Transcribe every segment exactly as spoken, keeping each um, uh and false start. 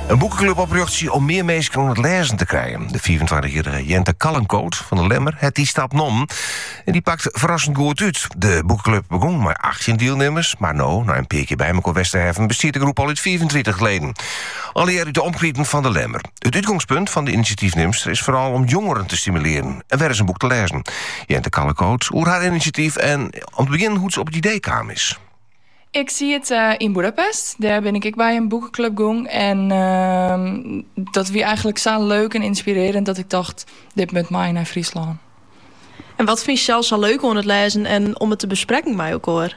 Een boekenclub opricht om meer mensen om het lezen te krijgen. De vierentwintigjarige Jente Kallenkoot van de Lemmer het die stap nom. En die pakt verrassend goed uit. De boekenclub begon met achttien deelnemers. Maar nou, na een paar keer bij elkaar Westerheffen bestiert de groep al uit vierentwintig leden. Allereerst uit de omgeving van de Lemmer. Het uitgangspunt van de initiatiefnemster is vooral om jongeren te stimuleren. En weer eens een boek te lezen. Jente Kallenkoot, hoe haar initiatief en om te beginnen hoe ze op het idee kwam is. Ik zie het uh, in Budapest. Daar ben ik bij een boekenclub gong. En uh, dat was eigenlijk zo leuk en inspirerend dat ik dacht, dit met mij naar Friesland. En wat vind je zelf zo leuk om het lezen en om het te bespreken met elkaar?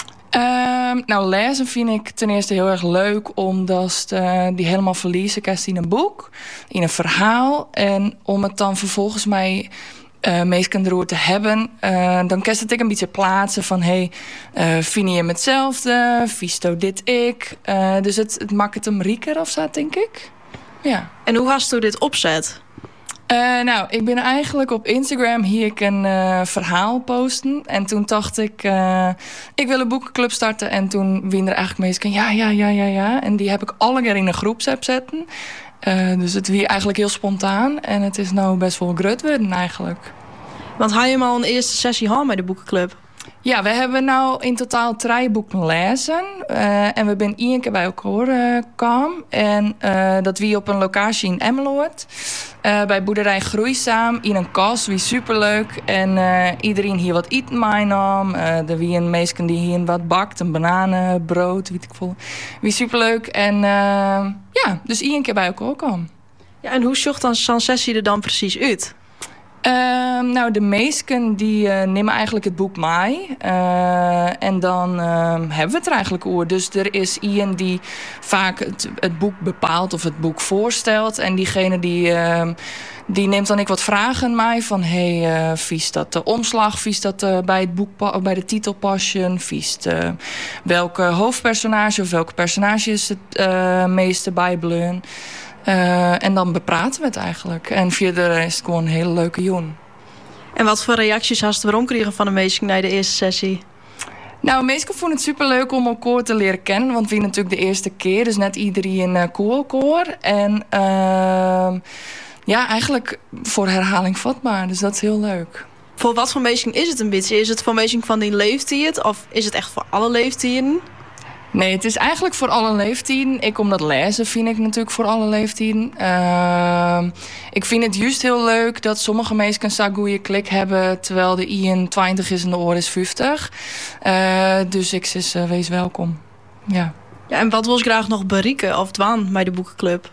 Uh, nou, lezen vind ik ten eerste heel erg leuk, omdat uh, die helemaal verliezen kan in een boek, in een verhaal. En om het dan vervolgens mij Uh, meestal erover te hebben, uh, dan kan het ik een beetje plaatsen van hey, uh, vind je hem hetzelfde? Visto dit ik? Uh, dus het, het maakt het hem rieker of zo, denk ik. Ja. En hoe hast u dit opzet? Uh, nou, ik ben eigenlijk op Instagram hier ik een uh, verhaal posten. En toen dacht ik, uh, ik wil een boekenclub starten. En toen wien er eigenlijk meestal ja, ja, ja, ja, ja. En die heb ik alle keer in een groepsapp zetten. Uh, dus het wie eigenlijk heel spontaan. En het is nou best wel grut worden eigenlijk. Want had je hem al een eerste sessie gehad bij de boekenclub? Ja, we hebben nou in totaal drie boeken lezen. Uh, en we zijn één keer bij elkaar uh, gekomen. En uh, dat wie op een locatie in Emmeloord. Uh, bij boerderij Groeizaam in een kas. Wie superleuk. En uh, iedereen hier wat eten meenam. Uh, er wie een meisje die hier wat bakt. Een bananenbrood, weet ik veel. Wie superleuk. En uh, ja, dus één keer bij elkaar komen. Ja, en hoe zocht dan zo'n sessie er dan precies uit? Uh, nou, de meesten die uh, nemen eigenlijk het boek mee. Uh, en dan uh, hebben we het er eigenlijk over. Dus er is iemand die vaak het, het boek bepaalt of het boek voorstelt. En diegene die, uh, die neemt dan ik wat vragen mee. Van, hé, hey, uh, vies dat de omslag? Vies dat uh, bij het boek, pa- bij de titel passen? Vies uh, welke hoofdpersonage of welke personage is het uh, meeste bijbleun? Uh, en dan bepraten we het eigenlijk. En verder is het gewoon een hele leuke jongen. En wat voor reacties had je erom kregen van de meesten na de eerste sessie? Nou, meestal vonden het superleuk om elkaar te leren kennen. Want we natuurlijk de eerste keer. Dus net iedereen uh, cool elkaar. En uh, ja, eigenlijk voor herhaling vatbaar. Dus dat is heel leuk. Voor wat voor meesten is het een beetje? Is het voor meesten van die leeftijd? Of is het echt voor alle leeftijden? Nee, het is eigenlijk voor alle leeftijden. Ik om dat lezen vind ik natuurlijk voor alle leeftijden. Uh, ik vind het juist heel leuk dat sommige mensen zo'n goede klik hebben, terwijl de I twintig is en de oor is vijftig. Uh, dus ik zeg, uh, wees welkom. Ja. Ja, en wat wil je graag nog bereiken of dwaan bij de boekenclub?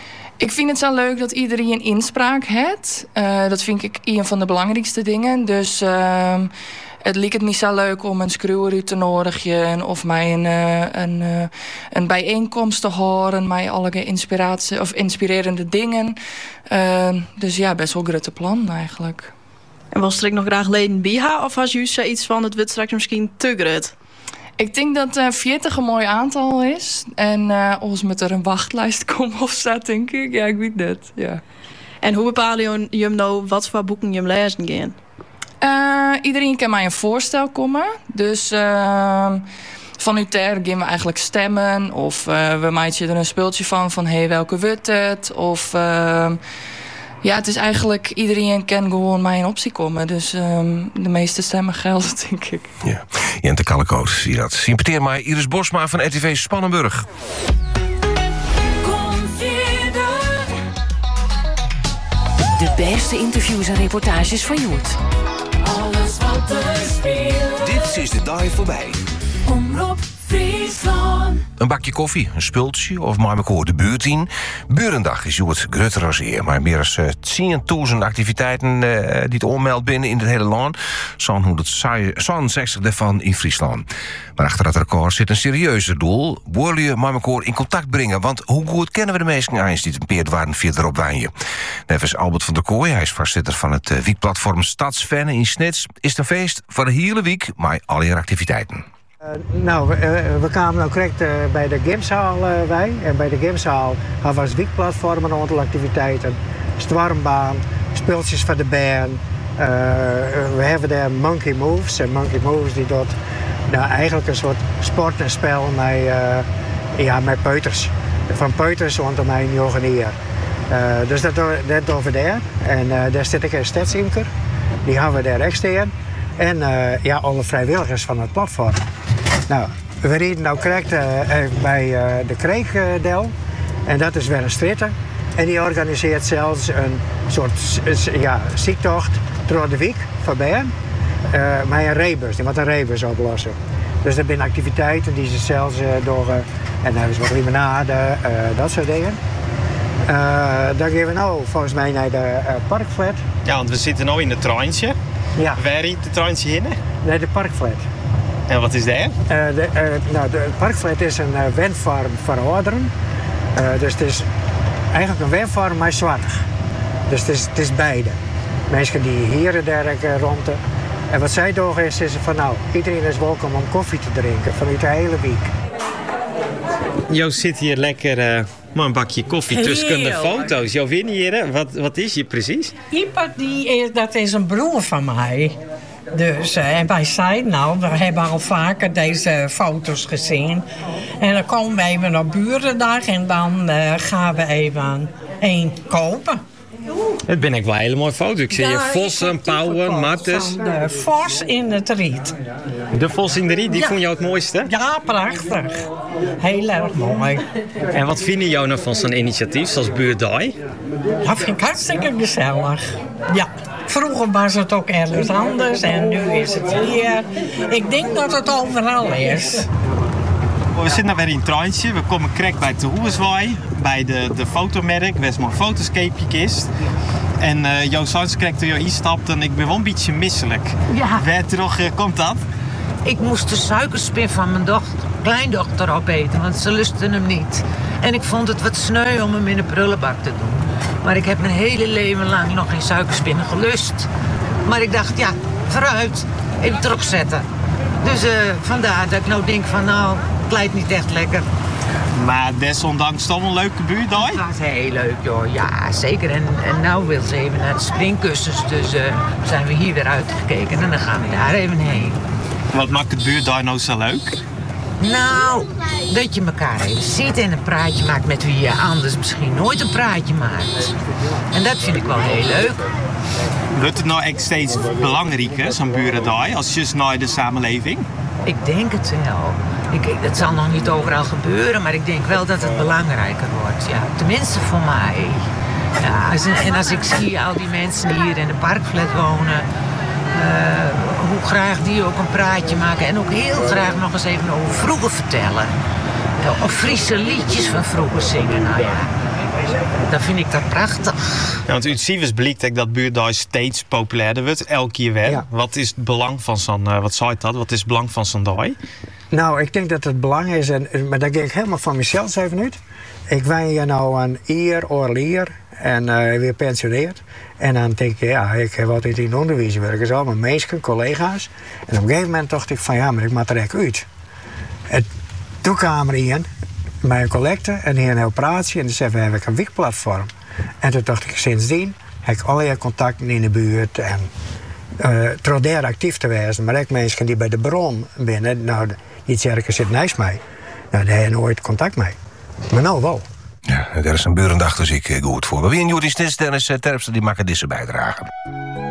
Ik vind het zo leuk dat iedereen een inspraak heeft. Uh, dat vind ik een van de belangrijkste dingen. Dus Uh, het leek het niet zo leuk om een schreeuwer uit te nodigen of mij een, een, een bijeenkomst te horen, mij alle inspiratie of inspirerende dingen. Uh, dus ja, best wel grote plan eigenlijk. En was er nog graag leden bij of was je iets van het wordt straks misschien te groot? Ik denk dat uh, veertig een mooi aantal is. En uh, als met er een wachtlijst komt of zo, denk ik. Ja, ik weet het. Ja. En hoe bepaal je hem nou wat voor boeken je hem lezen gaan? Uh, iedereen kan mij een voorstel komen. Dus uh, van u ter gaan we eigenlijk stemmen. Of uh, we maken er een speeltje van. Van hey, welke wordt het? Of uh, ja, het is eigenlijk iedereen kan gewoon mij in optie komen. Dus um, de meeste stemmen gelden, denk ik. Ja, Jente Kallenkoot, zie je dat. Sympathieer mij, Iris Bosma van R T V Spannenburg. De beste interviews en reportages van Joert. Alles wat er speelt. Dit is de dag voorbij. Omroep Friesland. Een bakje koffie, een spultje of maar ik hoor de buurt in. Burendag is Joert grutter als eer. Maar meer dan uh, tienduizend activiteiten uh, die het onmeld binnen in het hele land. Zo'n honderdzestig daarvan in Friesland. Maar achter dat record zit een serieuzer doel. Willen je maar elkaar in contact brengen. Want hoe goed kennen we de meesten eens die een peerd waren verderop wijnje. Nevens Albert van der Kooi, hij is voorzitter van het uh, weekplatform Stadsfan in Snits. Is het een feest voor de hele week met al je activiteiten. Uh, nou, we, uh, we kwamen nou correct uh, bij de Gameszaal uh, bij. En bij de Gameszaal hadden we als weekplatform een aantal activiteiten. Stormbaan, speeltjes van de band. Uh, we hebben daar Monkey Moves. En Monkey Moves die doet nou, eigenlijk een soort sport en spel met, uh, ja, met peuters. van Peuters rondom mij in Jogenier. Uh, dus dat, dat over daar. En uh, daar zit ik een stadsimker. Die hebben we daar echt staan. En uh, ja, alle vrijwilligers van het platform. Nou, we rijden nou correct uh, bij uh, de Kreekdel. En dat is weer een stritter. En die organiseert zelfs een soort ja, ziektocht door de week van Bern. Uh, met een rebus, die moet een rebus oplossen. Dus er zijn activiteiten die ze zelfs uh, door... Uh, en dan hebben ze wat limonade, uh, dat soort dingen. Uh, dan gaan we nou volgens mij naar de uh, parkflat. Ja, want we zitten nu in het treintje. Ja. Waar rijdt het treintje heen? Nee, de parkflat. En wat is dat? Uh, de, uh, nou, de parkflat is een uh, windfarm voor ouderen. Uh, dus het is eigenlijk een windfarm, maar zwart. Dus het is, het is beide. Mensen die hier en daar uh, rond. En wat zij doen is, is van nou, iedereen is welkom om koffie te drinken vanuit de hele week. Joost zit hier lekker uh, maar een bakje koffie tussen de foto's. Jouw win hier, wat, wat is je precies? Ipa, die is, dat is een broer van mij. Dus, uh, en wij zeiden nou, we hebben al vaker deze foto's gezien. En dan komen we even naar Burendag en dan uh, gaan we even één kopen. Het ben ik wel een hele mooie foto. Ik zie Ja, hier vossen, pauwen, mattes. Van de vos in het riet. De vos in de riet, die Ja. vond jou het mooiste? Ja, prachtig. Heel erg mooi. En wat vinden jou nou van zo'n initiatief zoals Buurdag? Dat vind ik hartstikke gezellig. Ja. Vroeger was het ook ergens anders en nu is het hier. Ik denk dat het overal is. We zitten nou weer in het treintje. We komen correct bij de Hoerswaai, bij de, de fotomerk, waar mijn fotoscapeje kist. En uh, jouw Sans krijgt er jou instapt en ik ben wel een beetje misselijk. Ja. Waar terug uh, komt dat? Ik moest de suikerspin van mijn dochter, kleindochter opeten, want ze lustte hem niet. En ik vond het wat sneu om hem in de prullenbak te doen. Maar ik heb mijn hele leven lang nog geen suikerspinnen gelust. Maar ik dacht, ja, vooruit, even terugzetten. Dus uh, vandaar dat ik nou denk van, nou, het lijkt niet echt lekker. Maar desondanks toch een leuke buurdag? Het was heel leuk, joh. Ja, zeker. En, en nou wil ze even naar de springkussens, dus uh, zijn we hier weer uitgekeken en dan gaan we daar even heen. Wat maakt het buurdag nou zo leuk? Nou, dat je elkaar even ziet en een praatje maakt met wie je anders misschien nooit een praatje maakt. En dat vind ik wel heel leuk. Wordt het nou echt steeds belangrijker, zo'n burendag, als je naar de samenleving? Ik denk het wel. Ik, het zal nog niet overal gebeuren, maar ik denk wel dat het belangrijker wordt. Ja, tenminste voor mij. Ja, als, en als ik zie al die mensen die hier in de parkflat wonen, Uh, hoe graag die ook een praatje maken en ook heel graag nog eens even over vroeger vertellen. Uh, of Friese liedjes van vroeger zingen. Nou ja, dan vind ik dat prachtig. Ja, want uit cijfers blijkt dat buurdag steeds populairder wordt, elke keer weer. Ja. Wat is het belang van zo'n, uh, wat zei dat? Wat is het belang van zo'n dag? Nou, ik denk dat het belang is, en, maar daar ga ik helemaal van mezelf even uit. Ik ben hier nou een ier, oorlier en uh, weer pensioneerd. En dan denk ik, ja, ik heb altijd in het onderwijs werken, zo, mijn meesten, collega's. En op een gegeven moment dacht ik van, ja, maar ik moet er echt uit. En toen kwam er in, bij een collecte, en hier een operatie, en dus even heb ik een wikplatform. En toen dacht ik, sindsdien heb ik allerlei contacten in de buurt en uh, door daar actief te wezen. Maar ook mensen die bij de bron binnen, nou, die kerken zit naast mij. Nou, daar heb je nooit contact mee. Maar nou wel. Ja, daar is een burendag, dus ik goed voor. Maar wie een Judith Dennis Terpstra die maken deze bijdrage.